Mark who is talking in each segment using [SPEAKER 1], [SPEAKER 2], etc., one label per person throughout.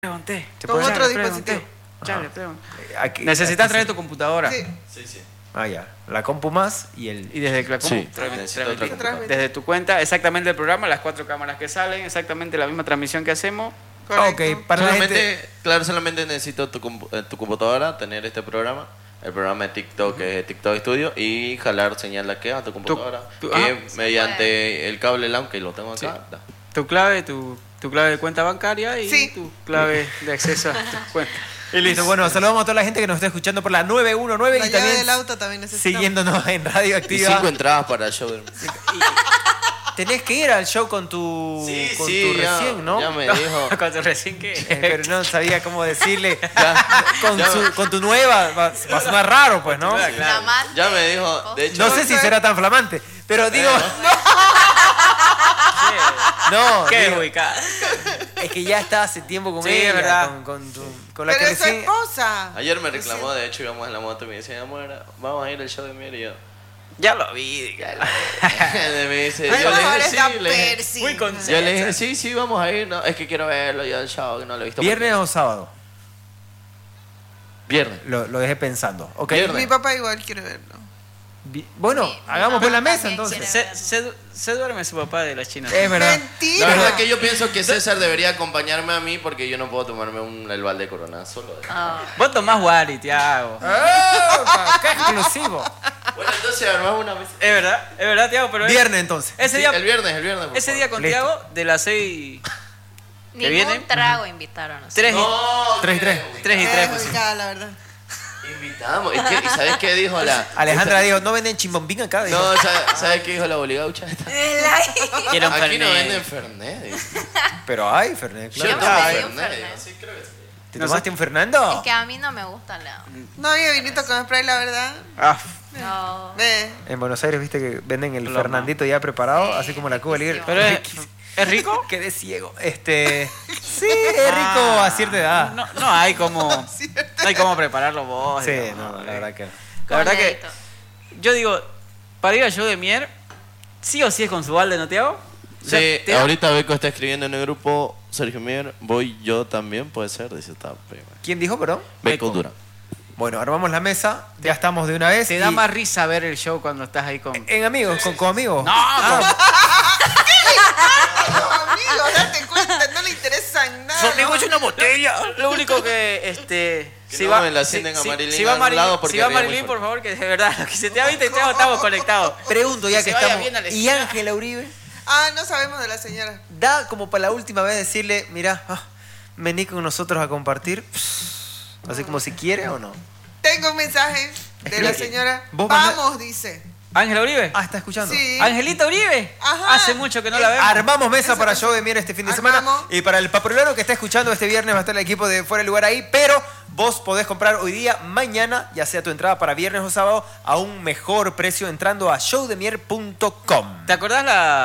[SPEAKER 1] pregunté.
[SPEAKER 2] Con otro dispositivo.
[SPEAKER 1] Ya le pregunté. Necesitas traer tu computadora.
[SPEAKER 2] Sí.
[SPEAKER 3] Sí.
[SPEAKER 4] Ah, ya. La compu más y el...
[SPEAKER 1] Y desde la
[SPEAKER 3] Sí,
[SPEAKER 1] compu,
[SPEAKER 3] necesito otra
[SPEAKER 1] desde tu cuenta, exactamente el programa, las 4 cámaras que salen, exactamente la misma transmisión que hacemos.
[SPEAKER 2] Correcto.
[SPEAKER 4] Ok, para la gente...
[SPEAKER 3] Solamente necesito tu computadora, tener este programa, el programa de TikTok, que es TikTok Studio, y jalar señal de aquí a tu computadora, que mediante el cable LAN que lo tengo acá. Da.
[SPEAKER 1] Tu clave, tu clave de cuenta bancaria y
[SPEAKER 2] Sí.
[SPEAKER 1] tu clave de acceso a tu cuenta.
[SPEAKER 4] Y listo. Bueno, saludamos a toda la gente que nos está escuchando por la 919
[SPEAKER 2] La
[SPEAKER 4] y
[SPEAKER 2] llave
[SPEAKER 4] también
[SPEAKER 2] del auto también necesitamos.
[SPEAKER 4] siguiéndonos en Radio
[SPEAKER 3] Y
[SPEAKER 4] Activa.
[SPEAKER 3] 5 entradas para el show del...
[SPEAKER 4] Tenés que ir al show con tu, con tu
[SPEAKER 3] ya,
[SPEAKER 4] recién, ¿no?
[SPEAKER 3] ya me dijo.
[SPEAKER 1] Cuando recién que...
[SPEAKER 4] Pero no sabía cómo decirle.
[SPEAKER 3] Ya.
[SPEAKER 4] Con tu nueva va a sonar raro, pues, ¿no?
[SPEAKER 1] Claro.
[SPEAKER 5] Flamante.
[SPEAKER 3] Ya me dijo, de hecho...
[SPEAKER 4] No sé si será tan flamante, pero digo...
[SPEAKER 1] ¿Qué
[SPEAKER 4] digo,
[SPEAKER 1] ubicada?
[SPEAKER 4] es que ya está hace tiempo con
[SPEAKER 1] Sí,
[SPEAKER 4] ella,
[SPEAKER 1] es verdad.
[SPEAKER 4] con la
[SPEAKER 2] Pero
[SPEAKER 4] que
[SPEAKER 2] es su
[SPEAKER 4] recién...
[SPEAKER 2] esposa.
[SPEAKER 3] Ayer me reclamó, de hecho íbamos en la moto y me dice, amor, vamos a ir al show de miel y yo...
[SPEAKER 1] Ya lo vi.
[SPEAKER 3] me dice,
[SPEAKER 2] Ay,
[SPEAKER 3] yo
[SPEAKER 2] por
[SPEAKER 3] le
[SPEAKER 2] favor,
[SPEAKER 3] dije,
[SPEAKER 2] es la
[SPEAKER 3] sí, le dije,
[SPEAKER 2] Percy.
[SPEAKER 1] Muy con-
[SPEAKER 3] yo le dije, sí, vamos a ir, no, es que quiero verlo yo el show, que no lo he visto.
[SPEAKER 4] ¿Viernes o sábado?
[SPEAKER 3] Viernes.
[SPEAKER 4] Lo dejé pensando. ¿Ok?
[SPEAKER 3] Viernes.
[SPEAKER 2] Mi papá igual quiere verlo.
[SPEAKER 4] Bueno,
[SPEAKER 5] Mi
[SPEAKER 4] hagamos
[SPEAKER 5] mamá
[SPEAKER 4] pues la mesa
[SPEAKER 5] también
[SPEAKER 4] entonces.
[SPEAKER 5] quiere
[SPEAKER 1] Se duerme su papá de la China.
[SPEAKER 4] Es verdad.
[SPEAKER 2] Mentira.
[SPEAKER 3] La verdad es que yo pienso que César debería acompañarme a mí porque yo no puedo tomarme el balde de Corona solo.
[SPEAKER 5] Ah.
[SPEAKER 1] Vos tomás Wari, Tiago.
[SPEAKER 4] ¡Qué exclusivo!
[SPEAKER 3] Bueno, entonces armamos una mesa.
[SPEAKER 1] Es verdad, Tiago, pero
[SPEAKER 4] Viernes entonces.
[SPEAKER 1] ese
[SPEAKER 3] Sí,
[SPEAKER 1] día,
[SPEAKER 3] el viernes. por
[SPEAKER 1] ese
[SPEAKER 3] favor.
[SPEAKER 1] día con
[SPEAKER 4] Listo.
[SPEAKER 1] Tiago, de las 6...
[SPEAKER 5] Ningún
[SPEAKER 1] viene?
[SPEAKER 5] trago invitaron. o sea.
[SPEAKER 1] 3
[SPEAKER 3] No,
[SPEAKER 4] 3 y 3.
[SPEAKER 1] 3 y 3.
[SPEAKER 2] Es ubicada, la verdad.
[SPEAKER 3] Invitamos. Es que, ¿y sabes qué dijo la...
[SPEAKER 4] Alejandra dijo, ¿no venden chimbombín acá? Dijo.
[SPEAKER 3] No, ¿sabes qué dijo la boligaucha?
[SPEAKER 1] Quiero un
[SPEAKER 3] Aquí
[SPEAKER 1] Fernet.
[SPEAKER 3] no venden Fernet. dice.
[SPEAKER 4] Pero hay, Fernet,
[SPEAKER 3] Yo
[SPEAKER 4] claro.
[SPEAKER 5] me
[SPEAKER 3] tomo
[SPEAKER 5] pedí un
[SPEAKER 3] Fernet.
[SPEAKER 5] Fernet.
[SPEAKER 3] Sí, creo que sí.
[SPEAKER 4] ¿Te tomaste un Fernando?
[SPEAKER 5] Es que a mí no me gusta la...
[SPEAKER 2] No había vinito con spray, la verdad.
[SPEAKER 1] Ah,
[SPEAKER 5] No.
[SPEAKER 2] Ve.
[SPEAKER 4] En Buenos Aires, viste que venden el
[SPEAKER 1] Lomo.
[SPEAKER 4] Fernandito ya preparado,
[SPEAKER 5] Sí,
[SPEAKER 4] así como la Cuba Libre.
[SPEAKER 1] pero ¿es rico?
[SPEAKER 4] Quedé ciego. Sí, es rico a cierta edad.
[SPEAKER 1] No hay como... No hay como prepararlo vos.
[SPEAKER 4] Sí,
[SPEAKER 1] digamos.
[SPEAKER 4] no, la verdad que no.
[SPEAKER 1] La verdad que...
[SPEAKER 5] Con
[SPEAKER 1] Yo digo, para ir al show de Mier, sí o sí es con su balde, ¿no, Tiago? O sea,
[SPEAKER 3] Sí,
[SPEAKER 1] te da-
[SPEAKER 3] ahorita Beco está escribiendo en el grupo Sergio Mier, voy yo también, puede ser, dice está primero.
[SPEAKER 4] ¿Quién dijo, perdón?
[SPEAKER 3] Beco Dura.
[SPEAKER 4] Bueno, armamos la mesa, ya estamos de una vez.
[SPEAKER 1] Te da
[SPEAKER 4] y-
[SPEAKER 1] más risa ver el show cuando estás ahí con...
[SPEAKER 4] En amigos, con amigos.
[SPEAKER 1] No,
[SPEAKER 2] Amigo, date cuenta, no le interesan nada.
[SPEAKER 1] Son negocios una botella. Lo único que,
[SPEAKER 3] Que no me la sienten a Marilyn
[SPEAKER 1] si va
[SPEAKER 3] a un
[SPEAKER 1] Marilyn,
[SPEAKER 3] lado porque
[SPEAKER 1] si va
[SPEAKER 3] ríe muy
[SPEAKER 1] Marilyn, por
[SPEAKER 3] fuerte.
[SPEAKER 1] favor, que de verdad, lo que se te ha visto y Tiago, estamos conectados.
[SPEAKER 4] Pregunto ya
[SPEAKER 1] Que
[SPEAKER 4] que
[SPEAKER 1] se vaya
[SPEAKER 4] estamos.
[SPEAKER 1] bien a la
[SPEAKER 4] ¿Y
[SPEAKER 1] esquina.
[SPEAKER 4] Ángela Uribe?
[SPEAKER 2] Ah, no sabemos de la señora.
[SPEAKER 4] Da como para la última vez decirle, mira, vení con nosotros a compartir. Así como si quiere o no.
[SPEAKER 2] Tengo un mensaje de la
[SPEAKER 4] Escribe.
[SPEAKER 2] señora.
[SPEAKER 4] Vos manda-
[SPEAKER 2] Vamos, dice.
[SPEAKER 1] ¿Ángela Uribe?
[SPEAKER 4] Ah, ¿está escuchando?
[SPEAKER 2] Sí.
[SPEAKER 1] ¿Angelita Uribe?
[SPEAKER 2] Ajá.
[SPEAKER 1] Hace mucho que no la vemos.
[SPEAKER 4] Armamos mesa
[SPEAKER 2] Esa
[SPEAKER 4] para
[SPEAKER 2] cosa.
[SPEAKER 4] show de Mier este fin de semana.
[SPEAKER 2] Armamos.
[SPEAKER 4] Y para el papurulano que está escuchando este viernes va a estar el equipo de Fuera de Lugar ahí. Pero vos podés comprar hoy día, mañana, ya sea tu entrada para viernes o sábado, a un mejor precio entrando a showdemier.com.
[SPEAKER 1] ¿Te acordás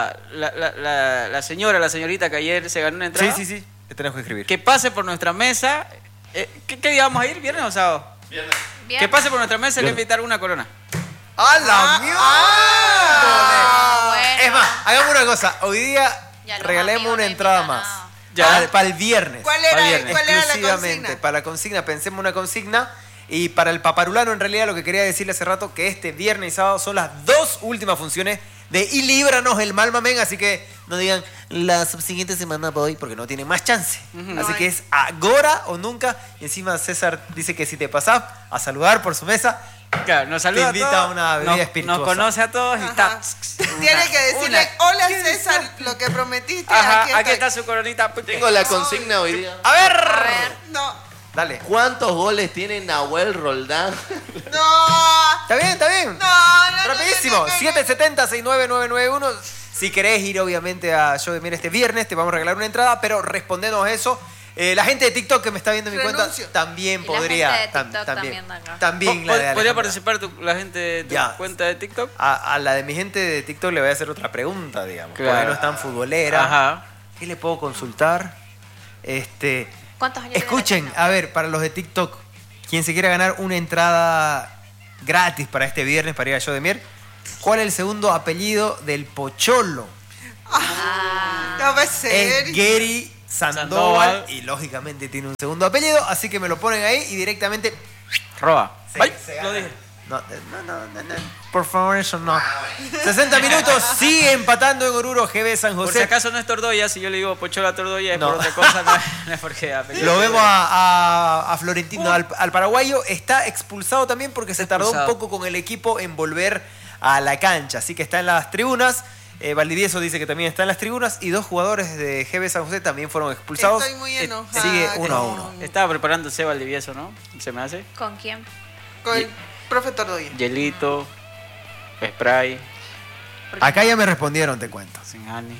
[SPEAKER 1] la señorita que ayer se ganó una entrada?
[SPEAKER 4] Sí. Te tenemos que escribir.
[SPEAKER 1] Que pase por nuestra mesa. ¿Qué día vamos a ir? ¿Viernes o sábado?
[SPEAKER 5] Bien.
[SPEAKER 1] Que pase por nuestra mesa y le voy a invitar una corona.
[SPEAKER 4] ¡A la mierda!
[SPEAKER 5] Bueno.
[SPEAKER 4] Es más, hagamos una cosa. Hoy día
[SPEAKER 5] Ya los
[SPEAKER 4] regalemos
[SPEAKER 5] amigos
[SPEAKER 4] una
[SPEAKER 5] no
[SPEAKER 4] entrada
[SPEAKER 5] invitan
[SPEAKER 4] más.
[SPEAKER 5] nada.
[SPEAKER 1] Ya.
[SPEAKER 4] Para el viernes.
[SPEAKER 2] ¿Cuál
[SPEAKER 1] Para
[SPEAKER 2] era,
[SPEAKER 1] viernes.
[SPEAKER 2] ¿cuál era la
[SPEAKER 4] Exclusivamente
[SPEAKER 2] consigna?
[SPEAKER 4] para la consigna, pensemos una consigna. Y para el paparulano, en realidad, lo que quería decirle hace rato, que este viernes y sábado son las dos últimas funciones de Y Líbranos el Mal Mamén. Así que no digan, la subsiguiente semana voy, porque no tienen más chance. Así que es ahora o nunca. Y encima César dice que si te pasás a saludar por su mesa,
[SPEAKER 1] Claro, nos saluda
[SPEAKER 4] Te invita
[SPEAKER 1] todos,
[SPEAKER 4] a una bebida
[SPEAKER 1] nos
[SPEAKER 4] espirituosa.
[SPEAKER 1] conoce a todos y
[SPEAKER 2] Ajá.
[SPEAKER 1] está.
[SPEAKER 2] Tiene que decirle, hola César, lo que prometiste, aquí
[SPEAKER 1] Ajá, aquí
[SPEAKER 2] estoy.
[SPEAKER 1] está su coronita.
[SPEAKER 3] Tengo la consigna hoy día.
[SPEAKER 4] ¡a ver!
[SPEAKER 5] A ver.
[SPEAKER 2] No,
[SPEAKER 4] Dale.
[SPEAKER 3] ¿Cuántos goles tiene Nahuel Roldán?
[SPEAKER 2] no,
[SPEAKER 4] ¿Está bien? ¿Está bien?
[SPEAKER 2] no.
[SPEAKER 4] Rapidísimo, 770-69991. Si querés ir obviamente a Show de Mier este viernes, te vamos a regalar una entrada, pero respondenos eso. La gente de TikTok que me está viendo en mi cuenta
[SPEAKER 2] Renuncio.
[SPEAKER 4] también
[SPEAKER 5] Y la
[SPEAKER 4] podría.
[SPEAKER 5] gente de TikTok también, acá.
[SPEAKER 4] También la de
[SPEAKER 1] ¿Podría
[SPEAKER 4] Alejandra.
[SPEAKER 1] participar la gente de tu
[SPEAKER 4] Ya.
[SPEAKER 1] cuenta de TikTok?
[SPEAKER 4] A la de mi gente de TikTok le voy a hacer otra pregunta, digamos.
[SPEAKER 1] Claro.
[SPEAKER 4] Porque no es tan futbolera.
[SPEAKER 1] Ajá.
[SPEAKER 4] ¿Qué le puedo consultar?
[SPEAKER 5] ¿Cuántos años
[SPEAKER 4] Escuchen,
[SPEAKER 5] tiene la
[SPEAKER 4] a ver, para los de TikTok, quien se quiera ganar una entrada gratis para este viernes para ir al Show de Mier, ¿cuál es el segundo apellido del Pocholo?
[SPEAKER 5] Ah.
[SPEAKER 2] No puede ser.
[SPEAKER 4] Es Gary Sandoval. Y lógicamente tiene un segundo apellido, así que me lo ponen ahí y directamente...
[SPEAKER 1] Roba.
[SPEAKER 4] Sí,
[SPEAKER 1] Ay,
[SPEAKER 4] se
[SPEAKER 1] lo
[SPEAKER 4] gana.
[SPEAKER 1] dije.
[SPEAKER 4] No. Por favor, eso no. 60 minutos, sigue empatando en Oruro GB San
[SPEAKER 1] Por si
[SPEAKER 4] José.
[SPEAKER 1] acaso no es Tordoya, si yo le digo Pochola Tordoya es
[SPEAKER 4] No.
[SPEAKER 1] por otra cosa, no es porque apellido.
[SPEAKER 4] Lo vemos a Florentino, al paraguayo. Está expulsado también porque se tardó un
[SPEAKER 1] Expulsado.
[SPEAKER 4] poco con el equipo en volver a la cancha. Así que está en las tribunas. Valdivieso dice que también está en las tribunas. Y 2 jugadores de GB San José también fueron expulsados.
[SPEAKER 2] Estoy muy enojada.
[SPEAKER 4] Sigue 1-1.
[SPEAKER 2] con-
[SPEAKER 1] Estaba preparándose Valdivieso, ¿no? ¿Se me hace?
[SPEAKER 5] ¿Con quién?
[SPEAKER 2] Con el profe Tordoya.
[SPEAKER 1] Hielito, spray,
[SPEAKER 4] Acá ya me respondieron, te cuento.
[SPEAKER 1] sin ani.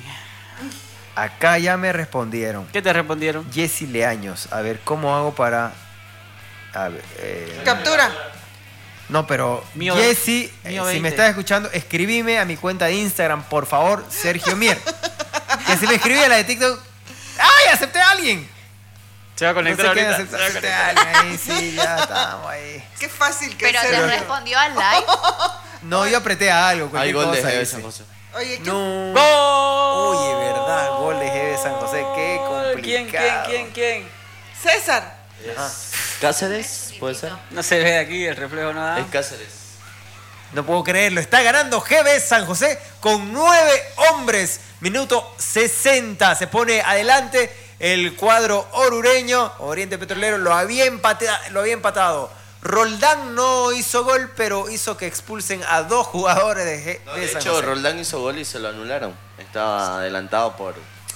[SPEAKER 4] Acá ya me respondieron.
[SPEAKER 1] ¿Qué te respondieron?
[SPEAKER 4] Jessy Leaños. A ver, ¿cómo hago para...? A ver,
[SPEAKER 2] Captura.
[SPEAKER 4] no, pero
[SPEAKER 1] Mío-
[SPEAKER 4] Jessy,
[SPEAKER 1] mío
[SPEAKER 4] si
[SPEAKER 1] 20.
[SPEAKER 4] me estás escuchando, escribime a mi cuenta de Instagram, por favor, Sergio Mier. Que si me escribí a la de TikTok, ¡ay, acepté a alguien!
[SPEAKER 1] Se va a
[SPEAKER 4] No sé
[SPEAKER 1] conectar
[SPEAKER 4] qué,
[SPEAKER 1] ahorita.
[SPEAKER 4] acepté,
[SPEAKER 1] Se va a
[SPEAKER 4] acepté
[SPEAKER 1] conectar.
[SPEAKER 4] a alguien ahí, sí, ya estamos ahí.
[SPEAKER 2] Qué fácil que
[SPEAKER 5] Pero
[SPEAKER 2] es
[SPEAKER 5] te
[SPEAKER 2] ser-
[SPEAKER 5] respondió al like.
[SPEAKER 4] No, yo apreté a algo,
[SPEAKER 3] Hay
[SPEAKER 4] cualquier
[SPEAKER 3] gol de
[SPEAKER 4] cosa
[SPEAKER 3] GB
[SPEAKER 4] hice.
[SPEAKER 3] San José.
[SPEAKER 2] Oye, ¿qué?
[SPEAKER 4] No.
[SPEAKER 1] ¡Gol!
[SPEAKER 4] Oye, verdad, gol de GB San José, qué complicado.
[SPEAKER 1] ¿Quién?
[SPEAKER 2] César.
[SPEAKER 3] ¿Cáceres? ¿Puede ser?
[SPEAKER 1] No se ve aquí, el reflejo no da.
[SPEAKER 3] Es Cáceres.
[SPEAKER 4] No puedo creerlo, está ganando GB San José con 9 hombres. Minuto 60, se pone adelante el cuadro orureño. Oriente Petrolero lo había empatado. Roldán no hizo gol, pero hizo que expulsen a 2 jugadores de GB
[SPEAKER 3] No, de
[SPEAKER 4] San
[SPEAKER 3] hecho,
[SPEAKER 4] José.
[SPEAKER 3] Roldán hizo gol y se lo anularon. Estaba adelantado por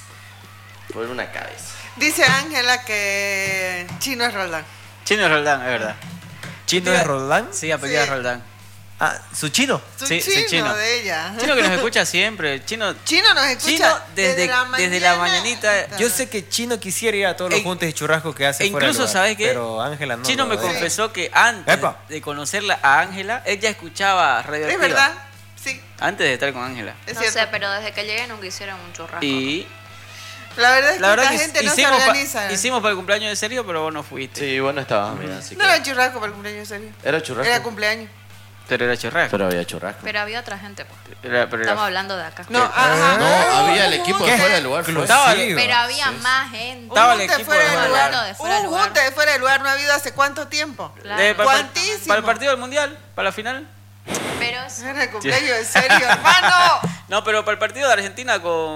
[SPEAKER 3] una cabeza.
[SPEAKER 2] Dice Ángela que Chino es Roldán.
[SPEAKER 1] Chino es Roldán, es verdad.
[SPEAKER 4] ¿Chino es Roldán?
[SPEAKER 1] Sí, apellido
[SPEAKER 2] Sí.
[SPEAKER 1] Roldán.
[SPEAKER 4] Ah, ¿su chino?
[SPEAKER 2] Su
[SPEAKER 1] Sí, sí,
[SPEAKER 2] chino,
[SPEAKER 1] Chino.
[SPEAKER 2] de ella.
[SPEAKER 1] Chino que nos escucha siempre. Chino
[SPEAKER 2] Chino nos escucha
[SPEAKER 1] Chino desde la
[SPEAKER 2] mañana.
[SPEAKER 1] mañanita.
[SPEAKER 4] Yo sé que Chino quisiera ir a todos los
[SPEAKER 1] E-
[SPEAKER 4] juntes y churrascos que hace
[SPEAKER 1] e
[SPEAKER 4] fuera de
[SPEAKER 1] incluso,
[SPEAKER 4] lugar,
[SPEAKER 1] ¿sabes qué?
[SPEAKER 4] Pero Ángela no.
[SPEAKER 1] Chino
[SPEAKER 4] lo
[SPEAKER 1] me
[SPEAKER 4] deja.
[SPEAKER 1] confesó que antes
[SPEAKER 4] Epa.
[SPEAKER 1] de conocerla a Ángela, él ya escuchaba Radio
[SPEAKER 2] Es
[SPEAKER 1] Activa.
[SPEAKER 2] verdad. Sí,
[SPEAKER 1] Antes de estar con Ángela.
[SPEAKER 2] es
[SPEAKER 5] No
[SPEAKER 2] cierto.
[SPEAKER 5] sé, pero desde que llegué nunca hicieron un churrasco.
[SPEAKER 1] Y
[SPEAKER 2] La verdad es que
[SPEAKER 1] la verdad
[SPEAKER 2] esta
[SPEAKER 1] que
[SPEAKER 2] gente no se
[SPEAKER 1] hicimos,
[SPEAKER 2] organiza.
[SPEAKER 1] hicimos para el cumpleaños de Sergio, pero vos no fuiste.
[SPEAKER 3] Sí, bueno, estaba, mira, así
[SPEAKER 2] No
[SPEAKER 3] que...
[SPEAKER 2] era churrasco para el cumpleaños, en serio.
[SPEAKER 3] ¿Era churrasco?
[SPEAKER 2] Era cumpleaños.
[SPEAKER 1] Pero era churrasco.
[SPEAKER 3] Pero había churrasco.
[SPEAKER 5] Pero había otra gente, pues.
[SPEAKER 1] Pero
[SPEAKER 5] Estamos
[SPEAKER 1] era-
[SPEAKER 5] hablando de acá.
[SPEAKER 2] No, ajá.
[SPEAKER 3] No, había el equipo de
[SPEAKER 2] ¿Qué?
[SPEAKER 3] fuera del lugar. fue.
[SPEAKER 1] Estaba-
[SPEAKER 4] Sí,
[SPEAKER 5] Pero había más gente.
[SPEAKER 1] Estaba el
[SPEAKER 2] Un junte
[SPEAKER 1] equipo
[SPEAKER 2] fuera
[SPEAKER 1] de
[SPEAKER 2] del
[SPEAKER 1] fuera.
[SPEAKER 2] lugar.
[SPEAKER 5] Hablando de fuera del
[SPEAKER 2] Un
[SPEAKER 5] lugar.
[SPEAKER 2] junte de fuera del lugar no ha habido hace cuánto tiempo.
[SPEAKER 5] Claro.
[SPEAKER 1] para, el,
[SPEAKER 2] Cuantísimo.
[SPEAKER 1] para el partido del mundial, para la final.
[SPEAKER 5] Pero es-
[SPEAKER 2] Era el cumpleaños, en serio, hermano.
[SPEAKER 1] No, pero para el partido de Argentina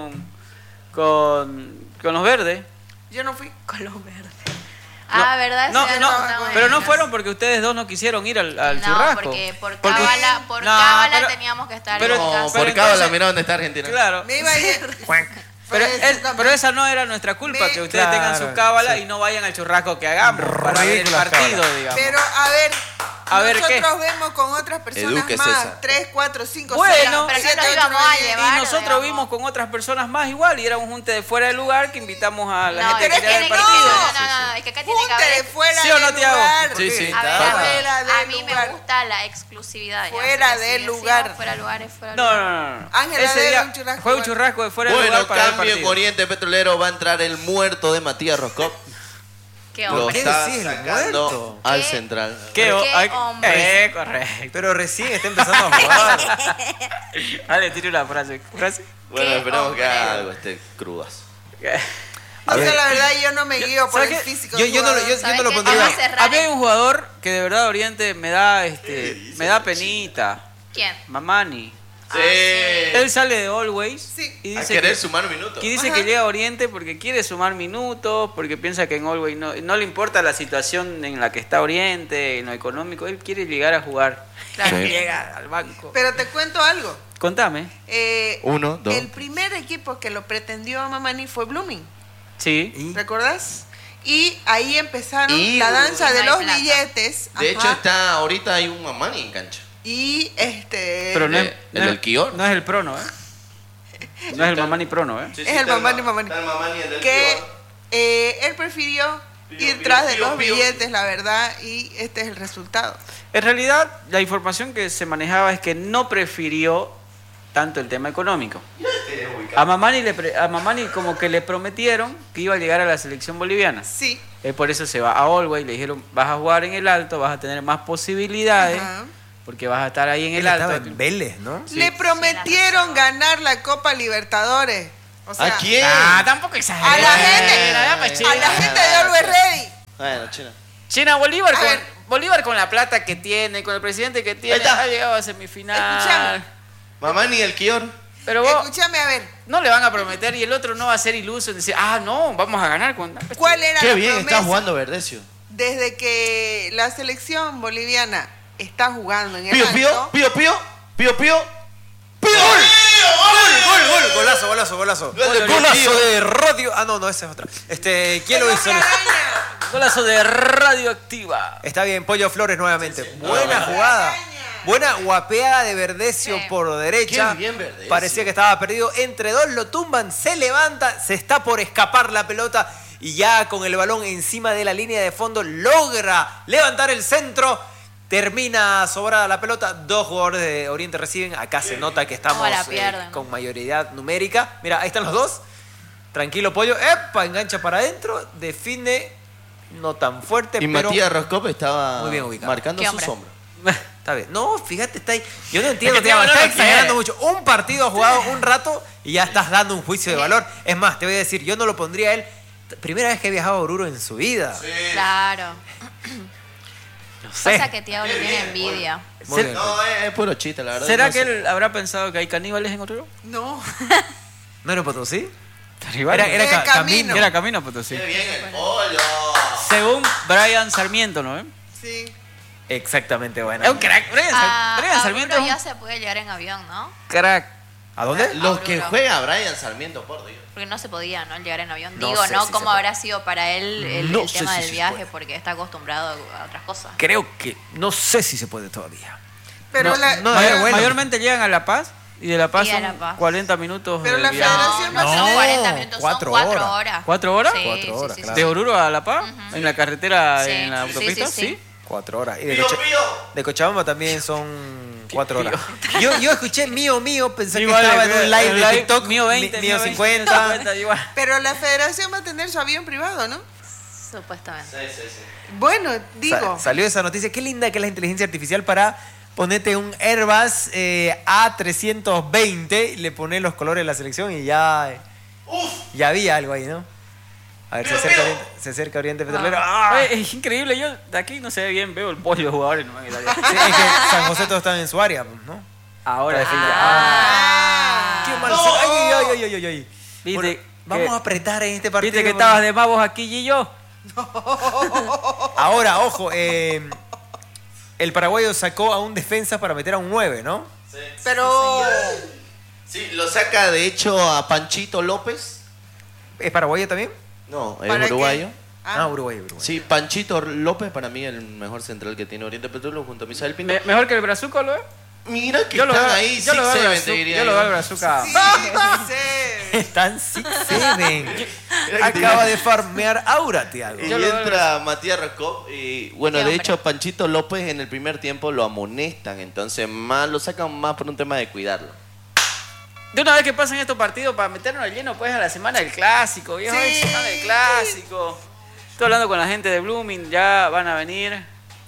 [SPEAKER 1] con los verdes.
[SPEAKER 2] Yo no fui.
[SPEAKER 5] con los verdes. Ah, ¿verdad?
[SPEAKER 1] No,
[SPEAKER 5] Ese
[SPEAKER 1] no,
[SPEAKER 5] día estábamos
[SPEAKER 1] pero
[SPEAKER 5] en
[SPEAKER 1] no
[SPEAKER 5] casa.
[SPEAKER 1] fueron porque ustedes dos no quisieron ir al
[SPEAKER 5] No,
[SPEAKER 1] churrasco.
[SPEAKER 5] porque por
[SPEAKER 1] Porque-
[SPEAKER 5] cábala,
[SPEAKER 1] No,
[SPEAKER 5] cábala
[SPEAKER 1] pero-
[SPEAKER 5] teníamos que estar
[SPEAKER 1] pero-
[SPEAKER 5] en
[SPEAKER 3] No,
[SPEAKER 5] casa.
[SPEAKER 1] pero
[SPEAKER 3] por cábala,
[SPEAKER 1] entonces-
[SPEAKER 3] mira dónde está Argentina.
[SPEAKER 1] Claro.
[SPEAKER 2] Me iba a ir.
[SPEAKER 1] Pero,
[SPEAKER 2] Fue
[SPEAKER 1] pero esa no era nuestra culpa,
[SPEAKER 2] Me-
[SPEAKER 1] que ustedes
[SPEAKER 4] Claro,
[SPEAKER 1] tengan su cábala
[SPEAKER 4] sí.
[SPEAKER 1] y no vayan al churrasco que hagamos para ver el
[SPEAKER 4] Ridículas
[SPEAKER 1] partido,
[SPEAKER 4] cábalas.
[SPEAKER 1] digamos.
[SPEAKER 2] Pero a ver,
[SPEAKER 1] A ver, ¿qué?
[SPEAKER 2] nosotros vemos con otras personas
[SPEAKER 3] Eduque,
[SPEAKER 2] más.
[SPEAKER 3] César.
[SPEAKER 2] 3, 4, 5,
[SPEAKER 1] Bueno,
[SPEAKER 2] 6,
[SPEAKER 5] pero no nos íbamos a llevar.
[SPEAKER 1] Y nosotros
[SPEAKER 5] digamos.
[SPEAKER 1] vimos con otras personas más igual y era un junte de fuera del lugar que invitamos a la
[SPEAKER 5] No,
[SPEAKER 1] gente
[SPEAKER 5] es
[SPEAKER 1] que
[SPEAKER 5] que
[SPEAKER 1] quería ver
[SPEAKER 5] tiene
[SPEAKER 1] el
[SPEAKER 5] que
[SPEAKER 1] partido.
[SPEAKER 5] no, es que acá tiene que
[SPEAKER 2] Junte de
[SPEAKER 5] haber.
[SPEAKER 2] fuera
[SPEAKER 1] ¿Sí o no,
[SPEAKER 2] del
[SPEAKER 1] Tiago?
[SPEAKER 2] lugar.
[SPEAKER 3] Sí, sí.
[SPEAKER 5] A ver,
[SPEAKER 3] Está.
[SPEAKER 2] Fuera
[SPEAKER 5] a
[SPEAKER 2] del
[SPEAKER 5] mí
[SPEAKER 2] lugar.
[SPEAKER 5] me gusta la exclusividad. ya,
[SPEAKER 2] Fuera
[SPEAKER 5] así que
[SPEAKER 2] del
[SPEAKER 5] si
[SPEAKER 2] lugar.
[SPEAKER 5] decimos Fuera del lugar es fuera del
[SPEAKER 1] No,
[SPEAKER 5] lugar.
[SPEAKER 1] no, no.
[SPEAKER 2] Ángela
[SPEAKER 1] Ese
[SPEAKER 2] debe
[SPEAKER 1] día
[SPEAKER 2] un churrasco
[SPEAKER 1] fue un
[SPEAKER 2] igual.
[SPEAKER 1] churrasco de fuera del
[SPEAKER 3] Bueno,
[SPEAKER 1] lugar para el
[SPEAKER 3] cambio en
[SPEAKER 1] partido.
[SPEAKER 3] Oriente Petrolero va a entrar el muerto de Matías Roscov.
[SPEAKER 5] Qué
[SPEAKER 3] Lo
[SPEAKER 5] hombre.
[SPEAKER 4] ¿Qué
[SPEAKER 3] está
[SPEAKER 4] decís, el
[SPEAKER 3] sacando
[SPEAKER 4] muerto?
[SPEAKER 3] al
[SPEAKER 5] ¿Qué?
[SPEAKER 3] central.
[SPEAKER 1] ¿Qué?
[SPEAKER 5] ¿Qué hombre?
[SPEAKER 1] Correcto.
[SPEAKER 4] Pero recién está empezando a jugar.
[SPEAKER 1] Dale, tire una frase.
[SPEAKER 3] Bueno,
[SPEAKER 5] Qué
[SPEAKER 3] esperemos que
[SPEAKER 5] hombre.
[SPEAKER 3] haga algo, crudas.
[SPEAKER 2] No sé,
[SPEAKER 4] ver.
[SPEAKER 2] la verdad, yo no me guío por
[SPEAKER 1] ¿Sabes
[SPEAKER 2] el
[SPEAKER 1] qué?
[SPEAKER 2] físico.
[SPEAKER 4] Yo
[SPEAKER 2] del
[SPEAKER 4] no lo-
[SPEAKER 2] jugador.
[SPEAKER 4] yo
[SPEAKER 5] ¿Sabes
[SPEAKER 4] no lo
[SPEAKER 5] qué?
[SPEAKER 4] pondría.
[SPEAKER 5] Vamos a cerrar
[SPEAKER 1] Había
[SPEAKER 5] en-
[SPEAKER 1] un jugador que de verdad Oriente me da penita.
[SPEAKER 5] ¿Quién?
[SPEAKER 1] Mamani.
[SPEAKER 3] Sí.
[SPEAKER 1] Él sale de Always
[SPEAKER 2] Sí.
[SPEAKER 1] y
[SPEAKER 3] A
[SPEAKER 1] dice
[SPEAKER 3] querer
[SPEAKER 1] que,
[SPEAKER 3] sumar un minuto.
[SPEAKER 1] y dice que llega a Oriente porque quiere sumar minutos, porque piensa que en Always no le importa la situación en la que está Oriente, en lo económico, él quiere llegar a jugar.
[SPEAKER 5] Claro.
[SPEAKER 3] Sí.
[SPEAKER 1] Llega al banco.
[SPEAKER 2] Pero te cuento algo.
[SPEAKER 1] Contame.
[SPEAKER 3] 1, 2.
[SPEAKER 2] El primer equipo que lo pretendió a Mamani fue Blooming.
[SPEAKER 1] Sí.
[SPEAKER 4] Y-
[SPEAKER 2] ¿Recordás? Y ahí empezaron
[SPEAKER 3] Y-
[SPEAKER 2] la danza
[SPEAKER 5] No
[SPEAKER 2] de
[SPEAKER 5] hay
[SPEAKER 2] los
[SPEAKER 5] plata.
[SPEAKER 2] billetes.
[SPEAKER 3] De
[SPEAKER 2] ajá,
[SPEAKER 3] hecho, está ahorita hay un Mamani en cancha.
[SPEAKER 2] Y
[SPEAKER 1] Pero no es,
[SPEAKER 3] ¿El
[SPEAKER 1] no es-
[SPEAKER 3] del Kior?
[SPEAKER 1] No es el prono, ¿eh? No es el Mamani prono, ¿eh?
[SPEAKER 2] Es el Mamani, Mamani.
[SPEAKER 3] Está el Mamani, el del
[SPEAKER 2] que
[SPEAKER 3] Kior.
[SPEAKER 2] él prefirió
[SPEAKER 3] Pío,
[SPEAKER 2] ir
[SPEAKER 3] pío,
[SPEAKER 2] tras de
[SPEAKER 3] pío,
[SPEAKER 2] los
[SPEAKER 3] pío.
[SPEAKER 2] billetes, la verdad, y este es el resultado.
[SPEAKER 1] En realidad, la información que se manejaba es que no prefirió tanto el tema económico. A Mamani como que le prometieron que iba a llegar a la selección boliviana.
[SPEAKER 2] Sí.
[SPEAKER 1] Él por eso se va a Always, le dijeron, vas a jugar en el alto, vas a tener más posibilidades,
[SPEAKER 2] Ajá.
[SPEAKER 1] porque vas a estar ahí en
[SPEAKER 4] Él
[SPEAKER 1] el
[SPEAKER 4] estaba
[SPEAKER 1] alto.
[SPEAKER 4] en Vélez, ¿no?
[SPEAKER 2] Le prometieron ganar la Copa Libertadores. O sea,
[SPEAKER 3] ¿A quién?
[SPEAKER 1] Tampoco exageré.
[SPEAKER 2] A la gente,
[SPEAKER 1] China.
[SPEAKER 2] a la gente de Always Ready.
[SPEAKER 3] Bueno, China.
[SPEAKER 1] China, Bolívar
[SPEAKER 2] A ver.
[SPEAKER 1] Bolívar con la plata que tiene, con el presidente que tiene,
[SPEAKER 3] Ahí está.
[SPEAKER 1] ha llegado a semifinal.
[SPEAKER 2] Escuchame.
[SPEAKER 3] Mamá ni el Kior.
[SPEAKER 1] Pero vos
[SPEAKER 2] Escúchame, a ver.
[SPEAKER 1] no le van a prometer y el otro no va a ser iluso en decir, no, vamos a ganar.
[SPEAKER 2] ¿Cuál era
[SPEAKER 3] Qué
[SPEAKER 2] la
[SPEAKER 3] bien
[SPEAKER 2] promesa?
[SPEAKER 3] está jugando Verdecio.
[SPEAKER 2] Desde que la selección boliviana está jugando en el
[SPEAKER 3] Pío,
[SPEAKER 2] alto,
[SPEAKER 3] pío, pío, pío, pío, pío. ¡Pío!
[SPEAKER 4] Gol, golazo.
[SPEAKER 3] Gol de
[SPEAKER 4] Golazo
[SPEAKER 3] Pío.
[SPEAKER 4] de radio. No, esa es otra. ¿Quién lo hizo?
[SPEAKER 1] Golazo de Radioactiva.
[SPEAKER 4] Está bien, Pollo Flores nuevamente. Buena jugada. Buena guapeada de Verdecio
[SPEAKER 5] Sí.
[SPEAKER 4] por derecha.
[SPEAKER 3] Qué bien Verdecio.
[SPEAKER 4] Parecía que estaba perdido. Entre dos lo tumban, se levanta, se está por escapar la pelota y ya con el balón encima de la línea de fondo logra levantar el centro. Termina sobrada la pelota. Dos jugadores de Oriente reciben. Acá se nota que estamos
[SPEAKER 5] No la pierden.
[SPEAKER 4] con mayoría numérica. Mira, ahí están los dos. Tranquilo, Pollo. ¡Epa! Engancha para adentro. Define. No tan fuerte,
[SPEAKER 3] Y
[SPEAKER 4] pero
[SPEAKER 3] Matías Roscop estaba
[SPEAKER 4] muy bien ubicado.
[SPEAKER 3] marcando
[SPEAKER 5] Qué
[SPEAKER 3] su
[SPEAKER 5] hombre.
[SPEAKER 3] sombra.
[SPEAKER 4] está bien. No, fíjate, está ahí. Yo no entiendo,
[SPEAKER 1] Es que tiene
[SPEAKER 4] está
[SPEAKER 1] valor,
[SPEAKER 4] exagerando
[SPEAKER 1] ¿qué?
[SPEAKER 4] mucho. Un partido ha jugado un rato y ya estás dando un juicio de valor. Es más, te voy a decir, yo no lo pondría a él. Primera vez que he viajado a Oruro en su vida.
[SPEAKER 5] Claro.
[SPEAKER 4] No sé.
[SPEAKER 5] Pasa que Thiago le tiene envidia.
[SPEAKER 4] Muy bien.
[SPEAKER 3] No, es puro chiste, la verdad.
[SPEAKER 1] ¿Será
[SPEAKER 3] No
[SPEAKER 1] que
[SPEAKER 3] sé.
[SPEAKER 1] él habrá pensado que hay caníbales en Oruro?
[SPEAKER 2] no.
[SPEAKER 4] ¿No era Potosí?
[SPEAKER 1] Era
[SPEAKER 2] Era
[SPEAKER 4] Camino.
[SPEAKER 2] Camino.
[SPEAKER 1] Era camino a Potosí.
[SPEAKER 3] Qué bien el pollo.
[SPEAKER 1] Según Brian Sarmiento, ¿no?
[SPEAKER 2] Sí.
[SPEAKER 4] Exactamente, bueno.
[SPEAKER 1] Es un crack. Brian
[SPEAKER 5] A
[SPEAKER 1] Sarmiento
[SPEAKER 5] Oruro
[SPEAKER 1] es
[SPEAKER 5] ya
[SPEAKER 1] un
[SPEAKER 5] se puede llegar en avión, ¿no?
[SPEAKER 1] crack.
[SPEAKER 4] ¿A dónde?
[SPEAKER 3] Lo que
[SPEAKER 5] Oruro.
[SPEAKER 3] juega Brian Sarmiento, por Dios.
[SPEAKER 5] Porque no se podía, ¿no? Llegar en avión.
[SPEAKER 4] No
[SPEAKER 5] Digo,
[SPEAKER 4] sé
[SPEAKER 5] ¿no?
[SPEAKER 4] si
[SPEAKER 5] ¿Cómo
[SPEAKER 4] se
[SPEAKER 5] habrá sido para él el
[SPEAKER 4] No sé
[SPEAKER 5] tema
[SPEAKER 4] si
[SPEAKER 5] del
[SPEAKER 4] se
[SPEAKER 5] viaje?
[SPEAKER 4] puede.
[SPEAKER 5] Porque está acostumbrado a otras cosas.
[SPEAKER 4] Creo que no sé si se puede todavía.
[SPEAKER 2] Pero
[SPEAKER 1] No,
[SPEAKER 2] la,
[SPEAKER 4] no,
[SPEAKER 2] la-
[SPEAKER 4] era bueno.
[SPEAKER 1] Mayormente llegan a La Paz y de La Paz
[SPEAKER 5] Y a
[SPEAKER 1] son
[SPEAKER 5] La Paz.
[SPEAKER 1] 40 minutos
[SPEAKER 2] Pero
[SPEAKER 1] de
[SPEAKER 2] la
[SPEAKER 1] viaje.
[SPEAKER 2] federación
[SPEAKER 5] No,
[SPEAKER 2] va a
[SPEAKER 5] son
[SPEAKER 4] No,
[SPEAKER 5] 40 minutos,
[SPEAKER 4] 4
[SPEAKER 5] son 4
[SPEAKER 4] horas.
[SPEAKER 5] horas.
[SPEAKER 1] ¿4 horas?
[SPEAKER 5] Sí,
[SPEAKER 4] 4
[SPEAKER 5] sí,
[SPEAKER 4] horas,
[SPEAKER 5] sí,
[SPEAKER 4] claro.
[SPEAKER 1] ¿De Oruro a La Paz?
[SPEAKER 5] Ujú.
[SPEAKER 1] ¿En la carretera,
[SPEAKER 5] Sí,
[SPEAKER 1] en la
[SPEAKER 5] sí,
[SPEAKER 1] autopista?
[SPEAKER 5] sí, sí.
[SPEAKER 4] 4 horas. Y de,
[SPEAKER 3] Pío, pío.
[SPEAKER 4] de Cochabamba también son 4 horas. Yo escuché mío, pensé
[SPEAKER 1] Igual,
[SPEAKER 4] que estaba en un live de TikTok.
[SPEAKER 1] Mío 20,
[SPEAKER 4] mío 50.
[SPEAKER 1] 50, igual.
[SPEAKER 2] pero la federación va a tener su avión privado, ¿no?
[SPEAKER 5] Supuestamente.
[SPEAKER 3] Sí.
[SPEAKER 2] Bueno, digo.
[SPEAKER 4] Salió esa noticia. Qué linda que es la inteligencia artificial para ponerte un Airbus A320 y le pones los colores de la selección y ya había algo ahí, ¿no? A ver, se acerca Oriente Petrolero. ¡Ah!
[SPEAKER 1] Oye, es increíble, yo de aquí no se ve bien, veo el pollo de jugadores. No,
[SPEAKER 4] Sí, es que San José todos están en su área, ¿no?
[SPEAKER 1] Ahora
[SPEAKER 4] Está
[SPEAKER 1] define.
[SPEAKER 2] Ah.
[SPEAKER 4] ¡Qué mal! ¡Ay!
[SPEAKER 1] Viste
[SPEAKER 4] Bueno,
[SPEAKER 1] que-
[SPEAKER 4] vamos a apretar en este partido.
[SPEAKER 1] Viste que estabas de mavos aquí y yo.
[SPEAKER 4] Ahora, ojo, el paraguayo sacó a un defensa para meter a un 9, ¿no?
[SPEAKER 2] Pero.
[SPEAKER 3] Sí, lo saca de hecho a Panchito López.
[SPEAKER 4] ¿Es paraguayo también?
[SPEAKER 3] No, es
[SPEAKER 2] ¿para qué?
[SPEAKER 3] uruguayo.
[SPEAKER 4] Ah, uruguayo.
[SPEAKER 3] Sí, Panchito López para mí el mejor central que tiene Oriente Petrolero junto a Misael Pinto.
[SPEAKER 1] Mejor que el Brazuco, ¿lo es?
[SPEAKER 3] Mira que
[SPEAKER 1] Yo lo
[SPEAKER 3] están
[SPEAKER 1] veo-
[SPEAKER 3] ahí,
[SPEAKER 1] yo lo veo al
[SPEAKER 3] 6-7
[SPEAKER 1] Brazuca,
[SPEAKER 3] te diría
[SPEAKER 1] yo lo veo al Brazuca.
[SPEAKER 2] Sí, sí.
[SPEAKER 4] Están 6-7. Acaba de farmear Aura, Tiago.
[SPEAKER 3] Y
[SPEAKER 1] Yo lo veo
[SPEAKER 3] entra Matías Roscop y bueno,
[SPEAKER 5] Qué
[SPEAKER 3] de
[SPEAKER 5] hombre.
[SPEAKER 3] hecho Panchito López en el primer tiempo lo amonestan, entonces más lo sacan más por un tema de cuidarlo.
[SPEAKER 1] De una vez que pasen estos partidos para meternos al lleno, pues a la semana del clásico, viejo.
[SPEAKER 2] Sí.
[SPEAKER 1] Ay, semana del clásico. Estoy hablando con la gente de Blooming, ya van a venir.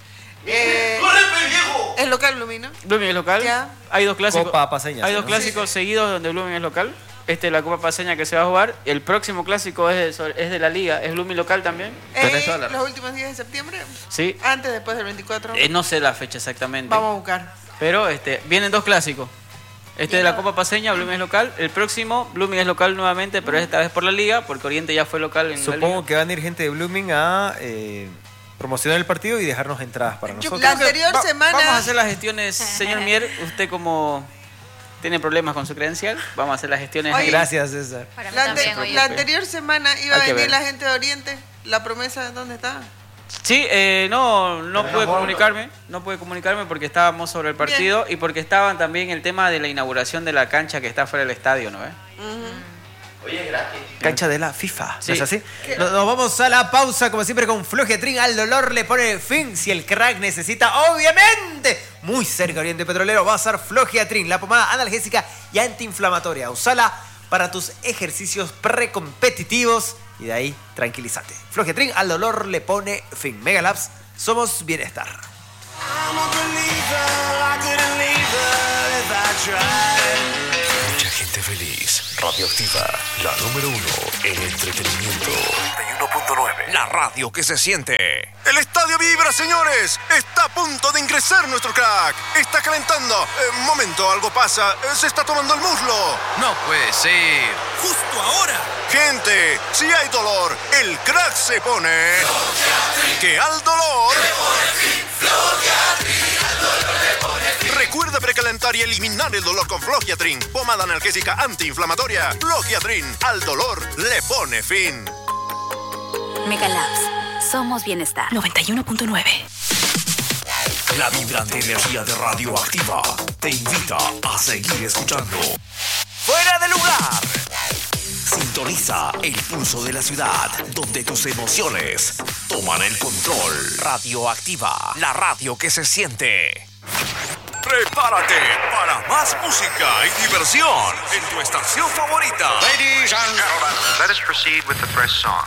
[SPEAKER 2] Es local, Lumino.
[SPEAKER 1] Blooming es local.
[SPEAKER 2] Ya.
[SPEAKER 1] Hay dos clásicos.
[SPEAKER 4] Copa Paceña,
[SPEAKER 1] Hay
[SPEAKER 4] ¿sí,
[SPEAKER 1] dos
[SPEAKER 4] no?
[SPEAKER 1] clásicos seguidos donde Blooming es local. Este es la Copa Paceña que se va a jugar. El próximo clásico es de la liga. ¿Es Blooming local también?
[SPEAKER 3] Tenés toda la
[SPEAKER 2] Los últimos días de septiembre.
[SPEAKER 1] Sí.
[SPEAKER 2] Antes, después del 24.
[SPEAKER 1] No sé la fecha exactamente.
[SPEAKER 2] Vamos a buscar.
[SPEAKER 1] Pero vienen dos clásicos. De la Copa Paceña, Blooming es local. El próximo, Blooming es local nuevamente, pero esta vez por la liga, porque Oriente ya fue local en la
[SPEAKER 4] Supongo
[SPEAKER 1] liga.
[SPEAKER 4] que van a ir gente de Blooming a promocionar el partido y dejarnos entradas para
[SPEAKER 2] Yo
[SPEAKER 4] nosotros.
[SPEAKER 2] La anterior semana-
[SPEAKER 1] Vamos a hacer las gestiones, señor Mier. Usted como tiene problemas con su credencial, vamos a hacer las gestiones.
[SPEAKER 2] Oye,
[SPEAKER 1] ahí.
[SPEAKER 4] Gracias, César.
[SPEAKER 5] Para mí
[SPEAKER 2] La,
[SPEAKER 5] también, oye.
[SPEAKER 2] la anterior semana iba a
[SPEAKER 1] Hay que
[SPEAKER 2] venir
[SPEAKER 1] ver.
[SPEAKER 2] la gente de Oriente. La promesa, ¿dónde está?
[SPEAKER 1] Sí, no pude comunicarme, porque estábamos sobre el partido y porque estaban también el tema de la inauguración de la cancha que está fuera del estadio, ¿no ves?
[SPEAKER 3] Oye, es gratis.
[SPEAKER 4] Cancha de la FIFA,
[SPEAKER 1] Sí.
[SPEAKER 4] ¿no es así? Nos vamos a la pausa, como siempre, con Flojetrín. Al dolor le pone fin. Si el crack necesita, obviamente, muy cerca Oriente Petrolero, va a ser Flojetrín, la pomada analgésica y antiinflamatoria. Usala para tus ejercicios precompetitivos y de ahí tranquilízate. Flojetrín, al dolor le pone fin. Megalabs, somos bienestar.
[SPEAKER 6] I'm a believer, I couldn't leave her if I tried.
[SPEAKER 7] Mucha gente
[SPEAKER 6] Gente feliz. Radioactiva, la número 1 en entretenimiento. 91.9. La radio que se siente.
[SPEAKER 7] El estadio vibra, señores. Está a punto de ingresar nuestro crack. Está calentando. Momento, algo pasa. Se está tomando el muslo.
[SPEAKER 6] No puede ser.
[SPEAKER 7] Justo ahora. Gente, si hay dolor, el crack se pone. Que al dolor. Recuerda precalentar y eliminar el dolor con Flogiatrin, pomada analgésica antiinflamatoria. Flogiatrin, al dolor le pone fin.
[SPEAKER 8] Megalabs, somos bienestar. 91.9.
[SPEAKER 6] La vibrante energía de Radioactiva te invita a seguir escuchando.
[SPEAKER 4] ¡Fuera de lugar!
[SPEAKER 6] Sintoniza el pulso de la ciudad, donde tus emociones toman el control. Radioactiva, la radio que se siente. Prepárate para más música y diversión en tu estación favorita.
[SPEAKER 9] Ladies and gentlemen, let us proceed with the first song.